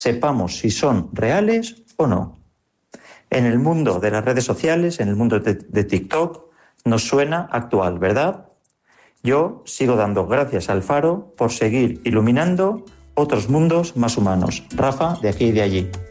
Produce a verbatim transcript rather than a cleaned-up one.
sepamos si son reales o no. En el mundo de las redes sociales, en el mundo de, de TikTok, nos suena actual, ¿verdad? Yo sigo dando gracias al Faro por seguir iluminando otros mundos más humanos. Rafa, de aquí y de allí.